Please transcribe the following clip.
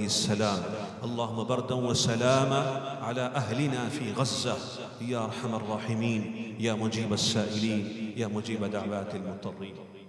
السلام. اللهم بردا وسلاما على أهلنا في غزة يا أرحم الراحمين، يا مجيب السائلين، يا مجيب دعوات المضطرين.